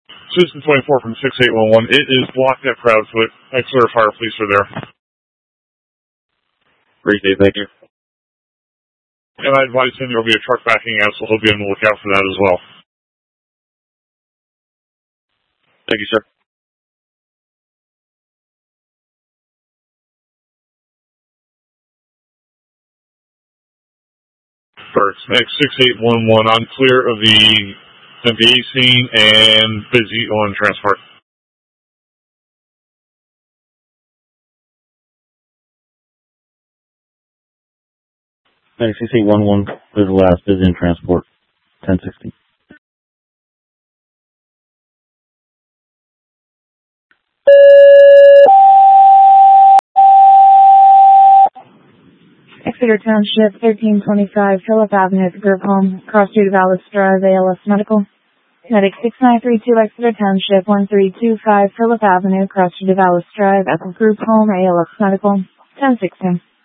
Citizen 24 from 6811. It is blocked at Proudfoot. Exeter Fire Police are there. Appreciate it, thank you. And I advise him there will be a truck backing out, so he'll be on the lookout for that as well. Thank you, sir. First, next 6811, I'm clear of the MVA scene and busy on transport. Next 6811, there's the last busy in transport, 1060. Exeter Township, 1325 Phillip Avenue, Group Home, Cross Street of Alice Drive, ALS Medical. Medic 6932 Exeter Township, 1325 Phillip Avenue, Cross Street of Alice Drive, Apple Group Home, ALS Medical, 1016.